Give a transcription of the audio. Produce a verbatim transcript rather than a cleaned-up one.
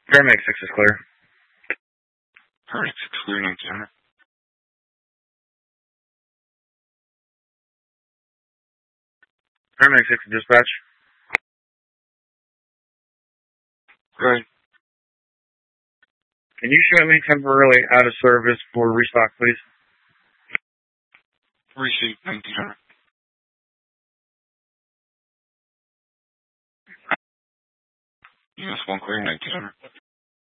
Paramedic six is clear. Paramedic six clear, nineteen hundred. Paramedic six dispatch. Right. Can you show me temporarily out of service for restock, please? Receipt, nineteen hundred. Yes, one clear, nineteen hundred.